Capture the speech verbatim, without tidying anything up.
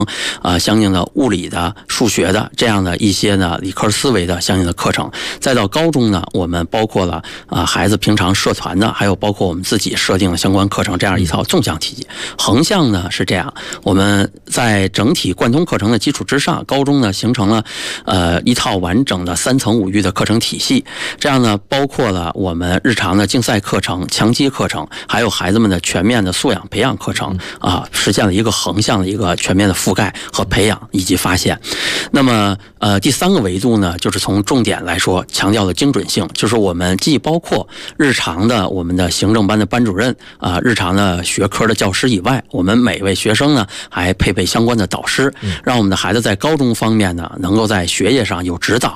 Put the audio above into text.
呃，相应的物理的、数学的这样的一些呢理科思维的相应的课程。再到高中呢，我们包括了啊、呃、孩子平常社团的，还有包括我们自己设定的相关课程，这样一套纵向体系。横向呢是这样，我们在整体贯通课程的基础之上，高中呢形成了呃一套完整的三层五育的课程体系。这样呢，包括了我们日常的竞赛课程、强基课程，还有孩子们的全面的素养培养课程啊，实现了一个横向的一个全面的覆盖和培养以及发现。那么呃第三个维度呢，就是从重点来说强调了精准性，就是我们既包括日常的我们的行政班的班主任啊、呃，日常的学科的教师以外，我们每位学生呢还配备相关的导师，让我们的孩子在高中方面呢能够在学业上有指导，